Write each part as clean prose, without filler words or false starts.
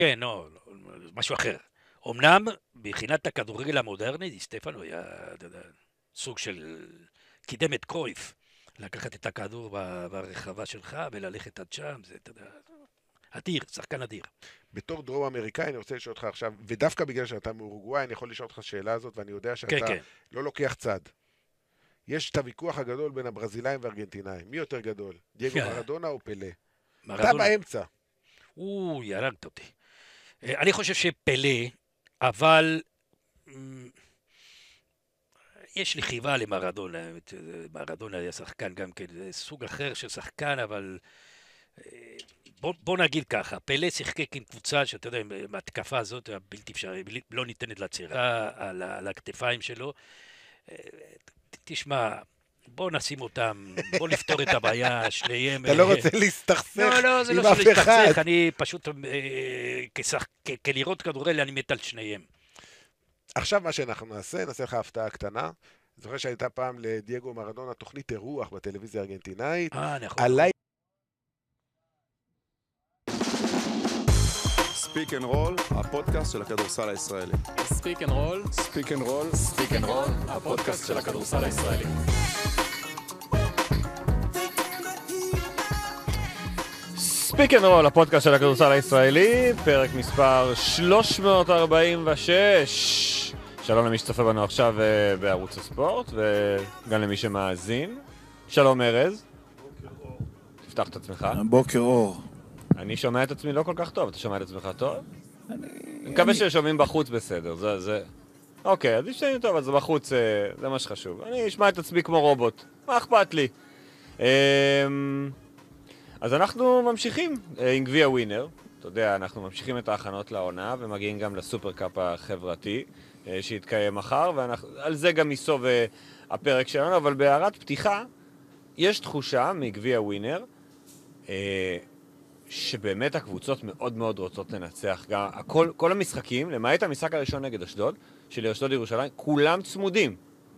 כן, לא, משהו אחר. אמנם, מבחינת הכדורגל המודרני, די סטפנו היה, אתה יודע, סוג של קידם את קרויף. לקחת את הכדור ברחבה שלך וללכת עד שם, זה, אתה יודע, אדיר, שחקן אדיר. בתור דרום אמריקאי אני רוצה לשאול אותך עכשיו, ודווקא בגלל שאתה מאורוגוואי, אני יכול לשאול אותך שאלה הזאת, ואני יודע שאתה כן, כן. לא לוקח צד. יש את הוויכוח הגדול בין הברזילאים והארגנטינאים. מי יותר גדול? דייגו מרדונה או פלה? אתה באמצע. ירדת אותי. אני חושב שפלה, אבל יש לי חיבה למרדונה. מרדונה היה שחקן גם כן, זה סוג אחר של שחקן, אבל בוא נגיד ככה, פלה שיחק עם קבוצה שאתה יודע, עם ההתקפה הזאת הבלתי אפשרי, לא ניתנת לצירה על הכתפיים שלו. תשמע, בוא נשים אותם, בוא לפתור את הבעיה, שניהם... אתה לא רוצה להסתכסך עם אף אחד. לא, זה לא להסתכסך, אני פשוט, כלראות כדורגל, אני מת על שניהם. עכשיו מה שאנחנו נעשה לך הפתעה קטנה. זוכר שהייתה פעם לדייגו מרדונה תוכנית אירוח בטלוויזיה הארגנטינאית. עליי... ספיק אנד רול, הפודקאסט של הכדורסל הישראלי. ספיק אנד רול, ספיק אנד רול, ספיק אנד רול, הפודקאסט של הכדורסל הישראלי. ספיק אנד רול, הפודקאסט של הכדורסל הישראלי, פרק מספר 346. שלום למי שצופה בנו עכשיו בערוץ הספורט, וגם למי שמאזין. שלום ארז. בוקר אור. תפתח את עצמך. בוקר אור. אני שומע את עצמי לא כל כך טוב, אתה שומע את עצמך טוב? אני מקווה ששומעים בחוץ בסדר, זה... אוקיי, אז ישתיים טוב, אז בחוץ זה מה שחשוב. אני אשמע את עצמי כמו רובוט, מה אכפת לי? אז אנחנו ממשיכים עם גביע ווינר. אתה יודע, אנחנו ממשיכים את ההכנות לעונה, ומגיעים גם לסופר קאפ החברתי, שיתקיים מחר, ועל זה גם ייסוב הפרק שלנו, אבל בהערת פתיחה, יש תחושה מגביע ווינר, שבאמת הקבוצות מאוד מאוד רוצות לנצח. גם כל המשחקים, למעט המשחק הראשון נגד אשדוד, של אשדוד ירושלים, כולם צמודים.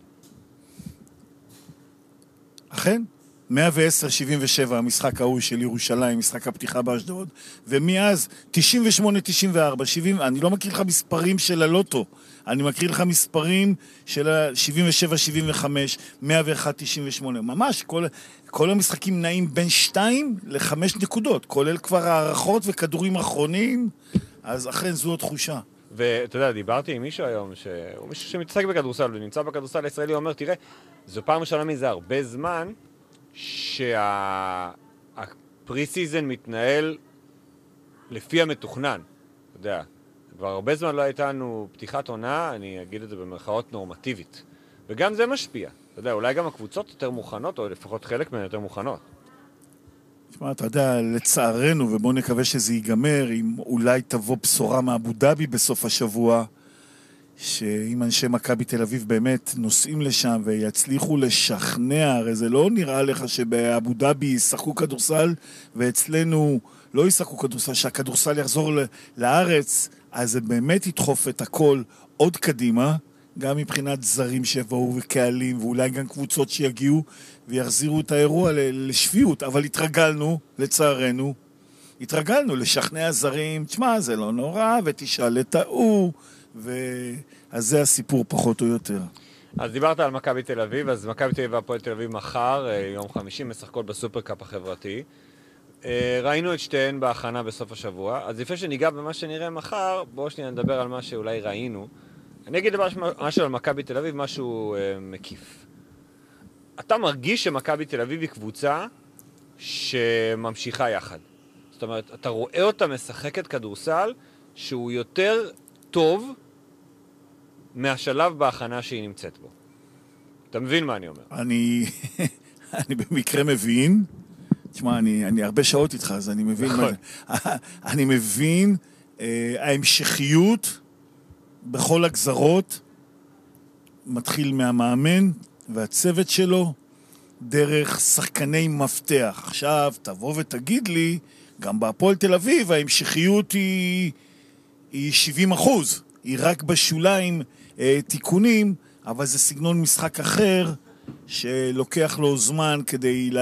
אכן, 110-77 המשחק ההוא של ירושלים, משחק הפתיחה באשדוד, ומאז 98-94, 70, אני לא מכיר לך מספרים של הלוטו, אני מכיר לך מספרים של 77-75, 101-98, ממש כל המשחקים נעים בין 2 ל-5 נקודות, כולל כבר הערכות וכדורים אחרונים, אז אכן זו התחושה. ואתה יודע, דיברתי עם מישהו היום, הוא מישהו שמתעסק בכדורסל ונמצא בכדורסל הישראלי, הוא אומר, תראה, זו פעם ראשונה מזה הרבה זמן, שהפרי-סיזן מתנהל לפי המתוכנן. אתה יודע, כבר הרבה זמן לא הייתה לנו פתיחת עונה, אני אגיד את זה במרכאות נורמטיבית. וגם זה משפיע. אתה יודע, אולי גם הקבוצות יותר מוכנות, או לפחות חלק מהן יותר מוכנות. תשמע, אתה יודע, לצערנו, ובואו נקווה שזה ייגמר, אם אולי תבוא בשורה מאבו דאבי בסוף השבוע, שאם אנשי מכבי תל אביב באמת נוסעים לשם ויצליחו לשכנע, הרי זה לא נראה לך שבאבו דאבי ישחקו כדורסל ואצלנו לא ישחקו כדורסל, שהכדורסל יחזור לארץ, אז זה באמת ידחוף את הכל עוד קדימה, גם מבחינת זרים שיבואו וקהלים ואולי גם קבוצות שיגיעו ויחזירו את האירוע לשפיות, אבל התרגלנו, לצערנו, לשכנע זרים, תשמע, זה לא נורא, ותשאל את ההוא, אז זה הסיפור פחות או יותר. אז דיברת על מכבי תל אביב, אז מכבי תל אביב והפועל תל אביב מחר, יום חמישי, משחקות בסופר קאפ החברתי. ראינו את שתיהן בהכנה בסוף השבוע, אז לפני שניגע במה שנראה מחר, בואו שניה נדבר על מה שאולי ראינו. אני אגיד משהו על מכבי תל אביב, משהו מקיף. אתה מרגיש שמכבי תל אביב היא קבוצה שממשיכה יחד. זאת אומרת, אתה רואה אותה משחקת כדורסל שהוא יותר טוב מהשלב בהכנה שהיא נמצאת בו. אתה מבין מה אני אומר? אני במקרה מבין. תשמע, אני הרבה שעות איתך, אז אני מבין מה זה. אני מבין ההמשכיות בכל הגזרות מתחיל מהמאמן והצוות שלו דרך שחקני מפתח. עכשיו תבוא ותגיד לי, גם בהפועל תל אביב ההמשכיות היא 70%. היא רק בשוליים תיקונים, אבל זה סגנון משחק אחר שלוקח לו זמן כדי